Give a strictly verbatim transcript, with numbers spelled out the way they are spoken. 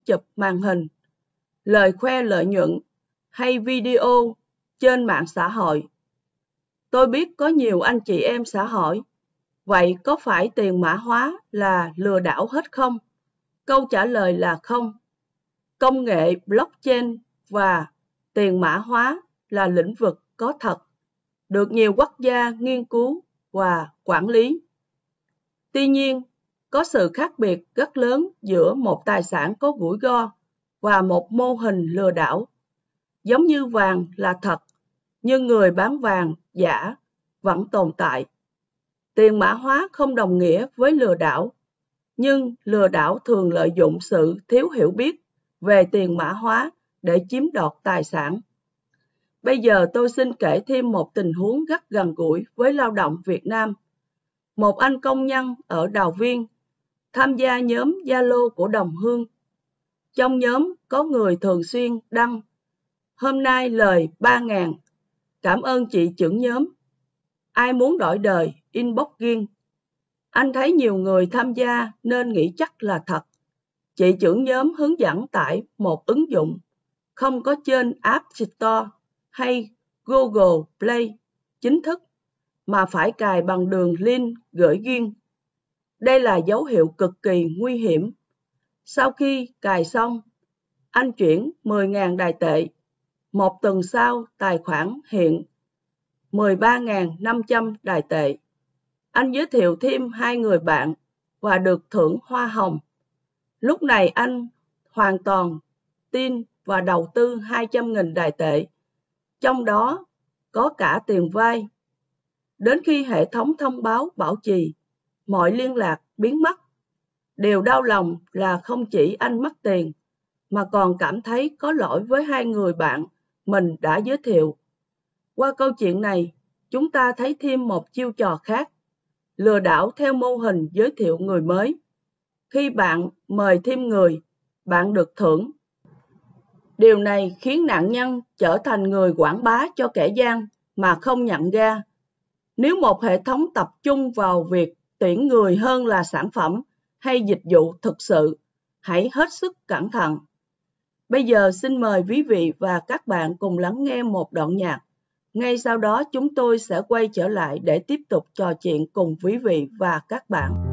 chụp màn hình, lời khoe lợi nhuận hay video trên mạng xã hội. Tôi biết có nhiều anh chị em sẽ hỏi, vậy có phải tiền mã hóa là lừa đảo hết không? Câu trả lời là không. Công nghệ blockchain và tiền mã hóa là lĩnh vực có thật, được nhiều quốc gia nghiên cứu và quản lý. Tuy nhiên, có sự khác biệt rất lớn giữa một tài sản có rủi ro và một mô hình lừa đảo. Giống như vàng là thật, nhưng người bán vàng giả vẫn tồn tại. Tiền mã hóa không đồng nghĩa với lừa đảo, nhưng lừa đảo thường lợi dụng sự thiếu hiểu biết về tiền mã hóa để chiếm đoạt tài sản. Bây giờ tôi xin kể thêm một tình huống rất gần gũi với lao động Việt Nam. Một anh công nhân ở Đào Viên tham gia nhóm Zalo của đồng hương. Trong nhóm có người thường xuyên đăng: hôm nay lời ba ngàn, cảm ơn chị trưởng nhóm. Ai muốn đổi đời, inbox riêng. Anh thấy nhiều người tham gia nên nghĩ chắc là thật. Chị trưởng nhóm hướng dẫn tải một ứng dụng, không có trên App Store hay Google Play chính thức, mà phải cài bằng đường link gửi riêng. Đây là dấu hiệu cực kỳ nguy hiểm. Sau khi cài xong, anh chuyển mười nghìn đài tệ. Một tuần sau, tài khoản hiện mười ba nghìn năm trăm đài tệ. Anh giới thiệu thêm hai người bạn và được thưởng hoa hồng. Lúc này anh hoàn toàn tin và đầu tư hai trăm nghìn đài tệ, trong đó có cả tiền vay. Đến khi hệ thống thông báo bảo trì, mọi liên lạc biến mất. Điều đau lòng là không chỉ anh mất tiền, mà còn cảm thấy có lỗi với hai người bạn mình đã giới thiệu. Qua câu chuyện này, chúng ta thấy thêm một chiêu trò khác, lừa đảo theo mô hình giới thiệu người mới. Khi bạn mời thêm người, bạn được thưởng. Điều này khiến nạn nhân trở thành người quảng bá cho kẻ gian mà không nhận ra. Nếu một hệ thống tập trung vào việc tuyển người hơn là sản phẩm hay dịch vụ thực sự, hãy hết sức cẩn thận. Bây giờ xin mời quý vị và các bạn cùng lắng nghe một đoạn nhạc. Ngay sau đó chúng tôi sẽ quay trở lại để tiếp tục trò chuyện cùng quý vị và các bạn.